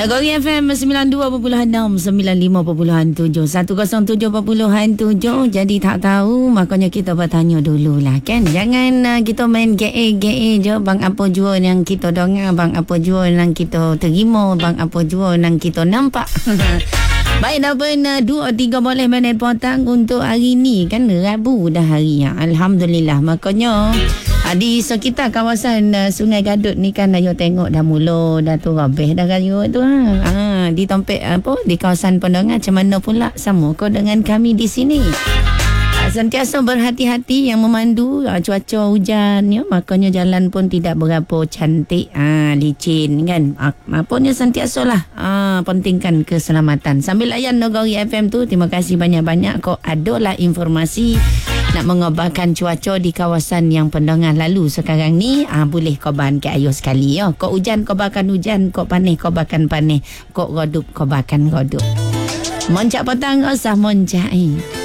Nagori FM 92.6, 95.7, 107.7. Jadi tak tahu, makanya kita bertanya dululah kan. Jangan kita main GA je. Bang apa jua yang kita dengar, bang apa jua yang kita terima, bang apa jua yang kita nampak. Baik, dah pun 2-3 boleh minit potong untuk hari ni kan. Rabu dah hari ya. Alhamdulillah. Makanya di sekitar kawasan Sungai Gadut ni kan, ayo tengok dah mula dah tu rabih dah raya tu di tempat di kawasan Pendengar macam mana pula sama kau dengan kami di sini. Sentiasa berhati-hati yang memandu cuaca hujan ya, makanya jalan pun tidak berapa cantik, licin kan. Apanya sentiasalah pentingkan keselamatan. Sambil layan Nagori FM tu, terima kasih banyak-banyak. Kau adalah informasi nak mengobarkan cuaca di kawasan yang Pendengar lalu sekarang ni, boleh kobarkan ke ayo sekali ya. Kau hujan kobarkan hujan, kau panih kobarkan panih, kau redup kobarkan redup. Moncak petang usah moncak